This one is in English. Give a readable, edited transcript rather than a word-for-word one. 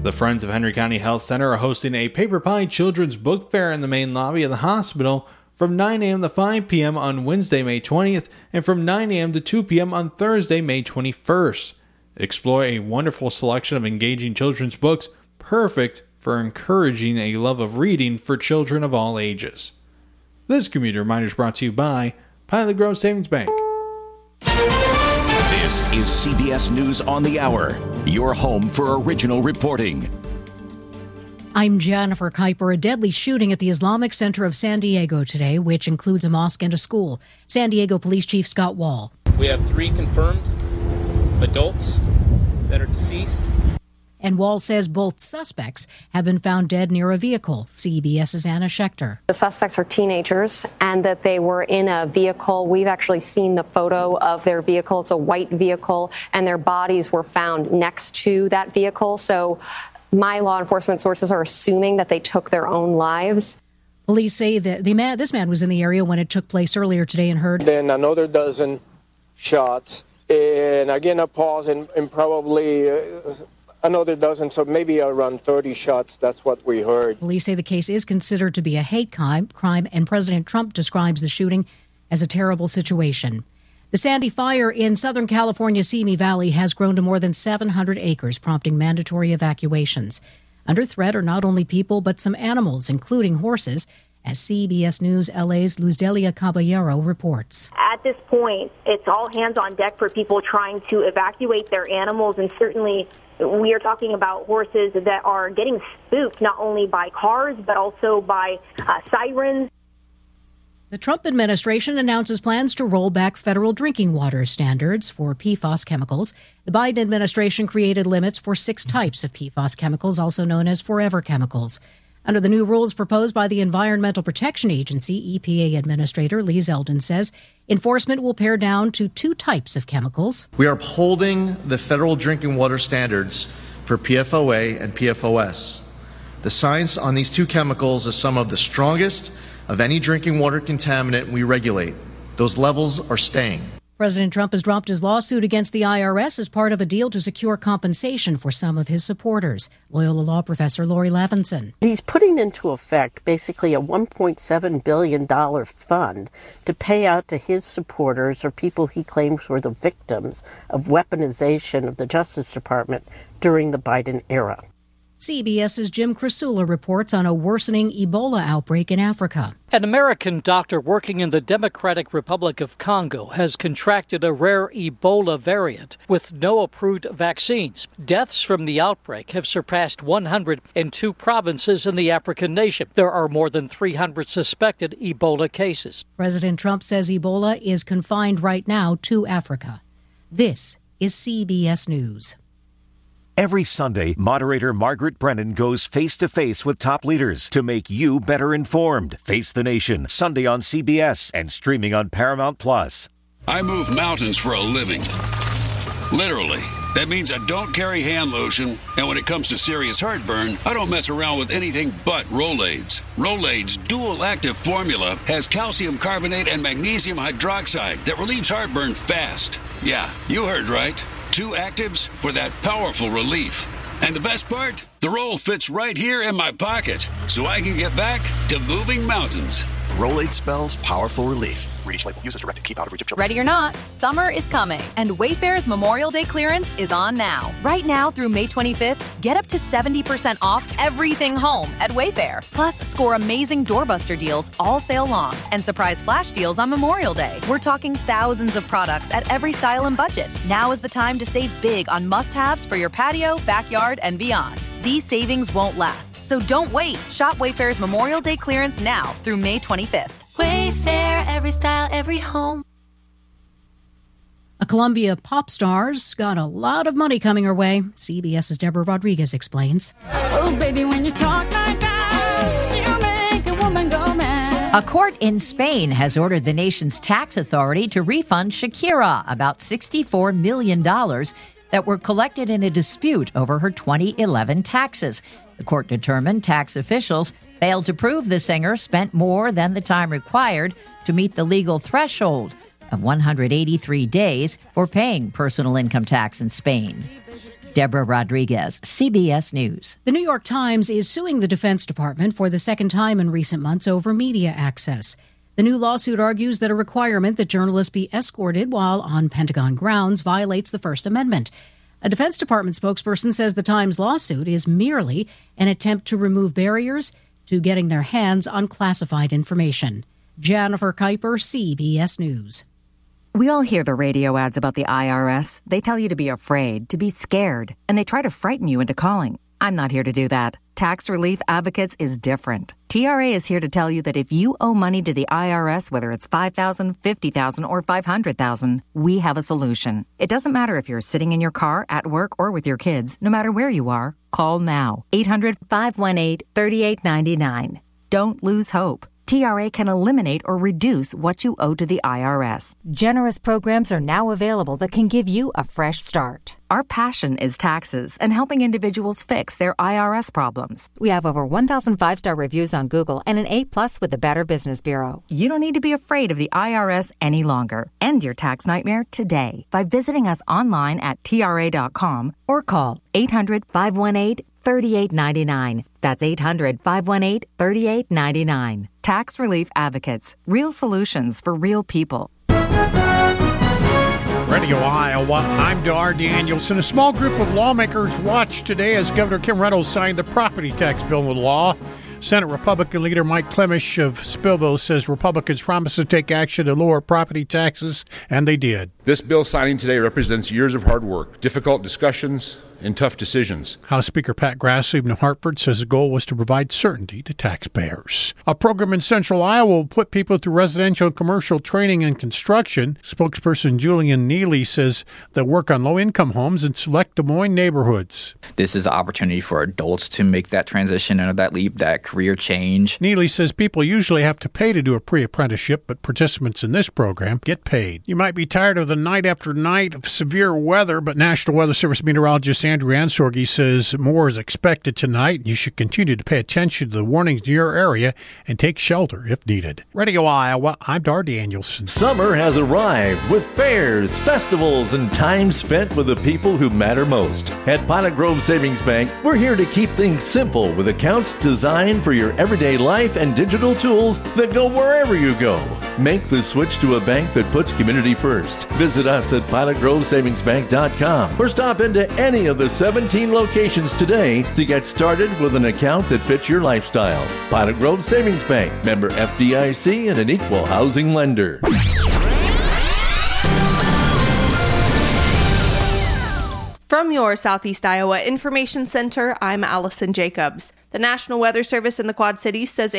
The Friends of Henry County Health Center are hosting a Paper Pie Children's Book Fair in the main lobby of the hospital from 9 a.m. to 5 p.m. on Wednesday, May 20th, and from 9 a.m. to 2 p.m. on Thursday, May 21st. Explore a wonderful selection of engaging children's books, perfect for encouraging a love of reading for children of all ages. This community reminder is brought to you by Pilot Grove Savings Bank. This is CBS News on the Hour, your home for original reporting. I'm Jennifer Kuiper. A deadly shooting at the Islamic Center of San Diego today, which includes a mosque and a school. San Diego Police Chief Scott Wall. We have 3 confirmed adults that are deceased. And Wall says both suspects have been found dead near a vehicle. CBS's Anna Schechter. The suspects are teenagers and that they were in a vehicle. We've actually seen the photo of their vehicle. It's a white vehicle, and their bodies were found next to that vehicle. So my law enforcement sources are assuming that they took their own lives. Police say that this man was in the area when it took place earlier today and heard. Then another dozen shots, and again a pause, and probably another dozen, so maybe around 30 shots. That's what we heard. Police say the case is considered to be a hate crime, and President Trump describes the shooting as a terrible situation. The Sandy fire in Southern California's Simi Valley has grown to more than 700 acres, prompting mandatory evacuations. Under threat are not only people, but some animals, including horses, as CBS News LA's Luzdelia Caballero reports. At this point, it's all hands on deck for people trying to evacuate their animals, and certainly we are talking about horses that are getting spooked not only by cars, but also by sirens. The Trump administration announces plans to roll back federal drinking water standards for PFAS chemicals. The Biden administration created limits for 6 types of PFAS chemicals, also known as forever chemicals. Under the new rules proposed by the Environmental Protection Agency, EPA Administrator Lee Zeldin says enforcement will pare down to 2 types of chemicals. We are upholding the federal drinking water standards for PFOA and PFOS. The science on these 2 chemicals is some of the strongest of any drinking water contaminant we regulate. Those levels are staying. President Trump has dropped his lawsuit against the IRS as part of a deal to secure compensation for some of his supporters. Loyola Law Professor Lori Levinson. He's putting into effect basically a $1.7 billion fund to pay out to his supporters or people he claims were the victims of weaponization of the Justice Department during the Biden era. CBS's Jim Krasula reports on a worsening Ebola outbreak in Africa. An American doctor working in the Democratic Republic of Congo has contracted a rare Ebola variant with no approved vaccines. Deaths from the outbreak have surpassed 100 in 2 provinces in the African nation. There are more than 300 suspected Ebola cases. President Trump says Ebola is confined right now to Africa. This is CBS News. Every Sunday, moderator Margaret Brennan goes face-to-face with top leaders to make you better informed. Face the Nation, Sunday on CBS and streaming on Paramount+. I move mountains for a living. Literally. That means I don't carry hand lotion, and when it comes to serious heartburn, I don't mess around with anything but Rolaids. Rolaids' dual-active formula has calcium carbonate and magnesium hydroxide that relieves heartburn fast. Yeah, you heard right. 2 actives for that powerful relief. And the best part? The roll fits right here in my pocket, so I can get back to moving mountains. Rolade spells powerful relief. Read each label. Use as directed. Keep out of reach of children. Ready or not, summer is coming, and Wayfair's Memorial Day clearance is on now. Right now through May 25th, get up to 70% off everything home at Wayfair. Plus, score amazing doorbuster deals all sale long and surprise flash deals on Memorial Day. We're talking thousands of products at every style and budget. Now is the time to save big on must-haves for your patio, backyard, and beyond. These savings won't last, so don't wait. Shop Wayfair's Memorial Day clearance now through May 25th. Wayfair, every style, every home. A Columbia pop star's got a lot of money coming her way. CBS's Deborah Rodriguez explains. Oh, baby, when you talk like that, you make a woman go mad. A court in Spain has ordered the nation's tax authority to refund Shakira about $64 million that were collected in a dispute over her 2011 taxes. The court determined tax officials failed to prove the singer spent more than the time required to meet the legal threshold of 183 days for paying personal income tax in Spain. Deborah Rodriguez, CBS News. The New York Times is suing the Defense Department for the second time in recent months over media access. The new lawsuit argues that a requirement that journalists be escorted while on Pentagon grounds violates the First Amendment. A Defense Department spokesperson says the Times lawsuit is merely an attempt to remove barriers to getting their hands on classified information. Jennifer Kuiper, CBS News. We all hear the radio ads about the IRS. They tell you to be afraid, to be scared, and they try to frighten you into calling. I'm not here to do that. Tax Relief Advocates is different. TRA is here to tell you that if you owe money to the IRS, whether it's $5,000, $50,000, or $500,000, we have a solution. It doesn't matter if you're sitting in your car, at work, or with your kids. No matter where you are, call now. 800-518-3899. Don't lose hope. TRA can eliminate or reduce what you owe to the IRS. Generous programs are now available that can give you a fresh start. Our passion is taxes and helping individuals fix their IRS problems. We have over 1,000 5-star reviews on Google and an A+ with the Better Business Bureau. You don't need to be afraid of the IRS any longer. End your tax nightmare today by visiting us online at TRA.com or call 800-518-3899. That's 800-518-3899. Tax Relief Advocates. Real solutions for real people. Radio Iowa, I'm Dar Danielson. A small group of lawmakers watched today as Governor Kim Reynolds signed the property tax bill into law. Senate Republican leader Mike Klemisch of Spillville says Republicans promised to take action to lower property taxes, and they did. This bill signing today represents years of hard work, difficult discussions, and tough decisions. House Speaker Pat Grassley of New Hartford says the goal was to provide certainty to taxpayers. A program in Central Iowa will put people through residential and commercial training and construction. Spokesperson Julian Neely says they'll work on low-income homes in select Des Moines neighborhoods. This is an opportunity for adults to make that transition and that leap, that career change. Neely says people usually have to pay to do a pre-apprenticeship, but participants in this program get paid. You might be tired of the night after night of severe weather, but National Weather Service meteorologist Andrew Ansorgi says more is expected tonight. You should continue to pay attention to the warnings in your area and take shelter if needed. Radio Iowa, I'm Dar Danielson. Summer has arrived with fairs, festivals, and time spent with the people who matter most. At Pilot Grove Savings Bank, we're here to keep things simple with accounts designed for your everyday life and digital tools that go wherever you go. Make the switch to a bank that puts community first. Visit us at pilotgrovesavingsbank.com or stop into any of the 17 locations today to get started with an account that fits your lifestyle. Pilot Grove Savings Bank, member FDIC and an equal housing lender. From your Southeast Iowa Information Center, I'm Allison Jacobs. The National Weather Service in the Quad Cities says